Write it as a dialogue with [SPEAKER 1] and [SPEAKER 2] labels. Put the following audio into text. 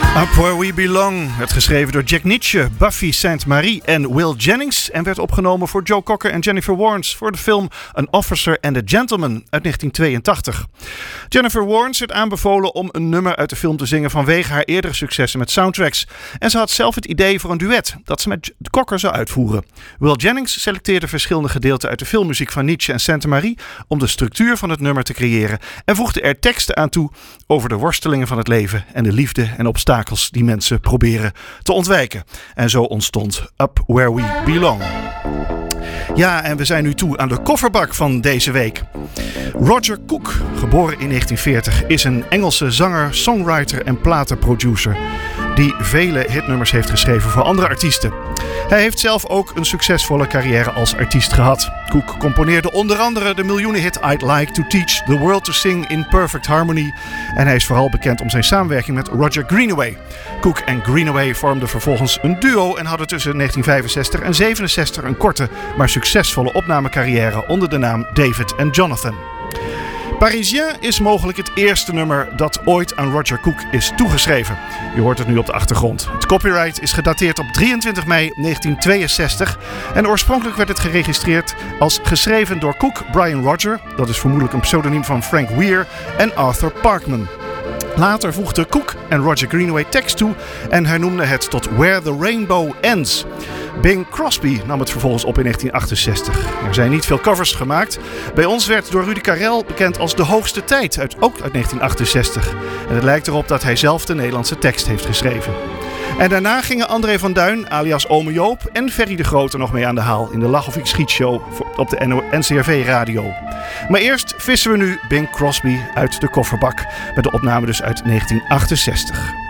[SPEAKER 1] Up Where We Belong werd geschreven door Jack Nitzsche, Buffy Sainte-Marie en Will Jennings en werd opgenomen voor Joe Cocker en Jennifer Warnes voor de film An Officer and a Gentleman uit 1982. Jennifer Warnes werd aanbevolen om een nummer uit de film te zingen vanwege haar eerdere successen met soundtracks. En ze had zelf het idee voor een duet dat ze met Cocker zou uitvoeren. Will Jennings selecteerde verschillende gedeelten uit de filmmuziek van Nitzsche en Sainte-Marie om de structuur van het nummer te creëren en voegde er teksten aan toe over de worstelingen van het leven en de liefde en obstakels die mensen proberen te ontwijken. En zo ontstond Up Where We Belong. Ja, en we zijn nu toe aan de kofferbak van deze week. Roger Cook, geboren in 1940, is een Engelse zanger, songwriter en platenproducer die vele hitnummers heeft geschreven voor andere artiesten. Hij heeft zelf ook een succesvolle carrière als artiest gehad. Cook componeerde onder andere de miljoenenhit I'd Like to Teach the World to Sing in Perfect Harmony. En hij is vooral bekend om zijn samenwerking met Roger Greenaway. Cook en Greenaway vormden vervolgens een duo en hadden tussen 1965 en 1967 een korte, maar succesvolle opnamecarrière onder de naam David and Jonathan. Parisien is mogelijk het eerste nummer dat ooit aan Roger Cook is toegeschreven. Je hoort het nu op de achtergrond. Het copyright is gedateerd op 23 mei 1962 en oorspronkelijk werd het geregistreerd als geschreven door Cook, Brian Roger, dat is vermoedelijk een pseudoniem van Frank Weir, en Arthur Parkman. Later voegden Cook en Roger Greenaway tekst toe en hernoemden het tot Where the Rainbow Ends. Bing Crosby nam het vervolgens op in 1968. Er zijn niet veel covers gemaakt. Bij ons werd door Rudy Karel bekend als De Hoogste Tijd, ook uit 1968. En het lijkt erop dat hij zelf de Nederlandse tekst heeft geschreven. En daarna gingen André van Duin, alias Ome Joop, en Ferry de Grote nog mee aan de haal in de Lach of Ik Schiet show op de NCRV radio. Maar eerst vissen we nu Bing Crosby uit de kofferbak, met de opname dus uit 1968.